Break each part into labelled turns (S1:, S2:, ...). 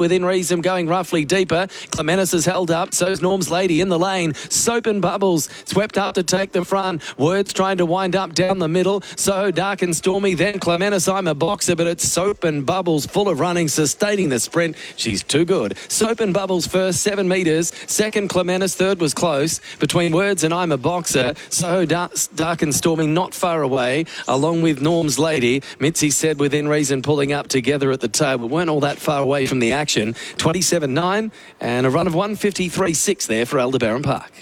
S1: Within Reason going roughly deeper. Clementis is held up. So's Norm's Lady in the lane. Soap and Bubbles swept up to take the front. Words trying to wind up down the middle. So Dark and Stormy. Then Clementis, I'm a Boxer, but it's Soap and Bubbles full of running, sustaining the sprint. She's too good. Soap and Bubbles first, 7 metres. Second, Clementis. Third was close. Between Words and I'm a Boxer. So Dark and Stormy not far away, along with Norm's Lady. Mitzi said Within Reason pulling up together at the tail, but weren't all that far away from the action. 27.9 and a run of 153.6 there for Aldebaran Park.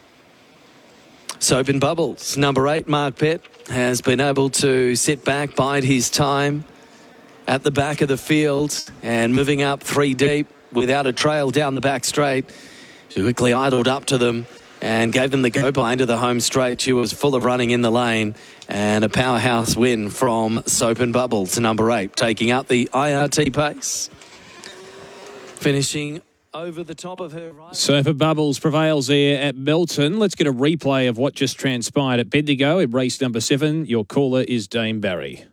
S1: Soap and Bubbles, number 8, Mark Pett, has been able to sit back, bide his time at the back of the field and moving up 3 deep without a trail down the back straight. She quickly idled up to them and gave them the go-by into the home straight. She was full of running in the lane, and a powerhouse win from Soap and Bubbles, number 8, taking up the IRT pace. Finishing over the top of her right.
S2: Soap and Bubbles prevails there at Melton. Let's get a replay of what just transpired at Bendigo in race number 7. Your caller is Dame Barry.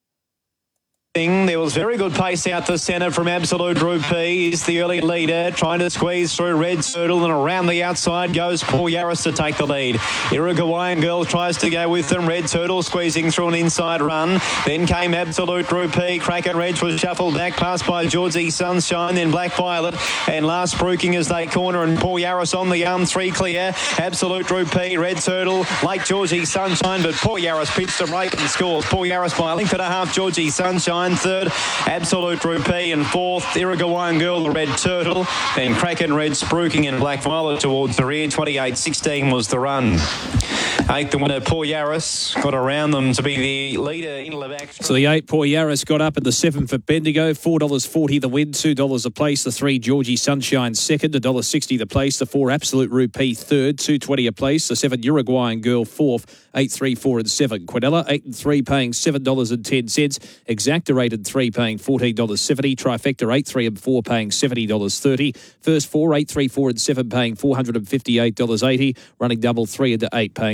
S3: There was very good pace out the centre from Absolute Rupee. Is the early leader trying to squeeze through Red Turtle, and around the outside goes Paul Yaris to take the lead. Uruguayan Girl tries to go with them. Red Turtle squeezing through an inside run. Then came Absolute Rupee. Cracker Reg was shuffled back, passed by Georgie Sunshine, then Black Violet, and last Brooking as they corner, and Paul Yaris on the arm, 3 clear. Absolute Rupee, Red Turtle, late Georgie Sunshine, but Paul Yaris pitched a rate and scores. Paul Yaris by a length and a half, Georgie Sunshine. Third, Absolute Rupee, and fourth, Uruguayan Girl, the Red Turtle. Then Kraken, Red Spruiking, and Black Violet towards the rear. 28.16 was the run. 8th, the winner, Paul Yaris, got around them to be the leader in Levac.
S2: So the 8, Paul Yaris, got up at the 7 for Bendigo. $4.40 the win, $2 a place. The 3, Georgie Sunshine, second. $1.60 the place. The 4, Absolute Rupee, third. $2.20 a place. The 7, Uruguayan Girl, fourth. 8, 3, 4 and 7. Quinella, 8 and 3, paying $7.10. Exacta rated 3, paying $14.70. Trifecta, 8, 3 and 4, paying $70.30. First 4, 8, 3, 4 and 7, paying $458.80. Running double 3 into 8, paying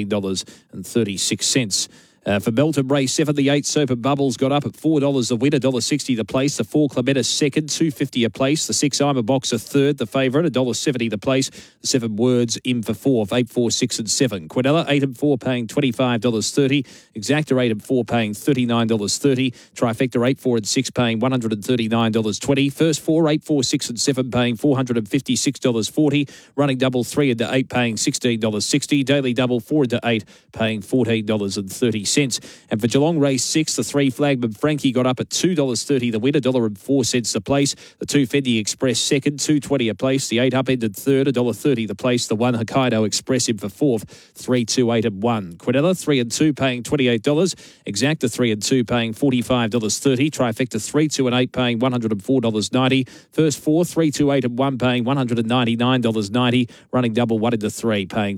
S2: $17.36. For Melton race 7, the 8 Soap and Bubbles got up at $4 the win, $1.60 the place. The 4 Clementis second, $2.50 a place. The 6 I'm a Boxer third, the favourite, $1.70 the place. The 7 Words in for 4th, 8, 4, 6 and 7. Quinella 8 and 4 paying $25.30. Exacta 8 and 4 paying $39.30. Trifecta 8, 4 and 6 paying $139.20. First 4, 8, 4, 6 and 7 paying $456.40. Running double 3 into 8 paying $16.60. Daily double 4 into 8 paying $14.30. And for Geelong race 6, the 3 Flagman Frankie got up at $2.30 the win, $1.04 the place. The 2 Fendi Express second, $2.20 a place. The 8 upended third, $1.30 the place. The 1 Hokkaido Express in for fourth, 3, 2, 8 and 1. Quinella 3 and 2 paying $28. Exacta 3 and 2 paying $45.30. Trifecta 3, 2 and 8 paying $104.90. First 4, 3, 2, 8 and 1 paying $199.90. Running double 1 into 3 paying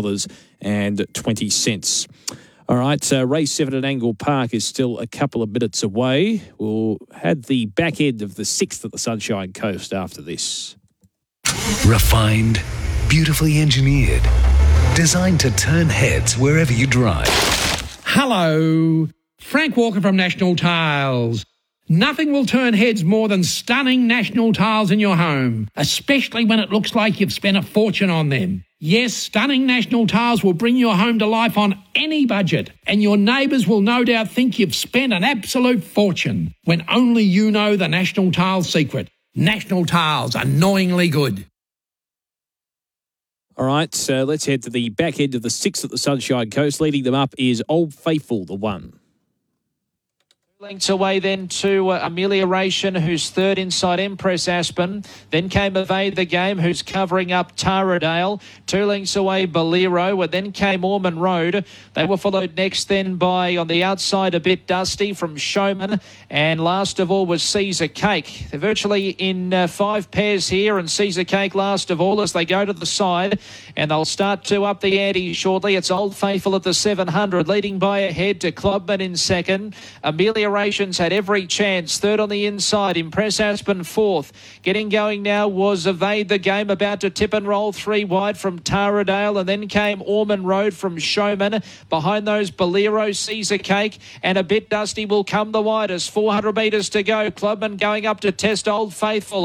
S2: $5.20. All right, race 7 at Angle Park is still a couple of minutes away. We'll have the back end of the 6th at the Sunshine Coast after this.
S4: Refined, beautifully engineered, designed to turn heads wherever you drive.
S5: Hello, Frank Walker from National Tiles. Nothing will turn heads more than stunning National Tiles in your home, especially when it looks like you've spent a fortune on them. Yes, stunning National Tiles will bring your home to life on any budget, and your neighbours will no doubt think you've spent an absolute fortune, when only you know the National Tiles secret. National Tiles, annoyingly good.
S2: All right, so let's head to the back end of the 6th at the Sunshine Coast. Leading them up is Old Faithful, the 1.
S6: Lengths away then to Amelioration, who's third inside Empress Aspen. Then came Evade the Game, who's covering up Taradale. 2 lengths away Bolero, and then came Ormond Road. They were followed next then by, on the outside, A Bit Dusty from Showman. And last of all was Caesar Cake. They're virtually in 5 pairs here, and Caesar Cake last of all as they go to the side. And they'll start to up the ante shortly. It's Old Faithful at the 700, leading by a head to Clubman in second. Amelioration's had every chance. Third on the inside, Impress Aspen fourth. Getting going now was Evade the Game, about to tip and roll 3 wide from Taradale, and then came Ormond Road from Showman. Behind those, Bolero, Caesar Cake, and A Bit Dusty will come the widest. 400 metres to go. Clubman going up to test Old Faithful.